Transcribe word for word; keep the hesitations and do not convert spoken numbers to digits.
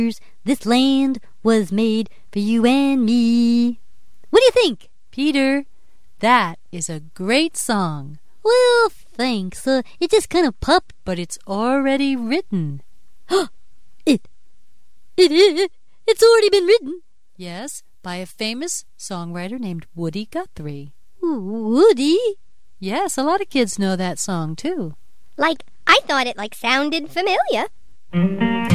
This land was made for you and me. What do you think? Peter, that is a great song. Well, thanks. Uh, it just kind of popped. But it's already written. it, it, it, it's already been written. Yes, by a famous songwriter named Woody Guthrie. Woody? Yes, a lot of kids know that song too. Like, I thought it like sounded familiar.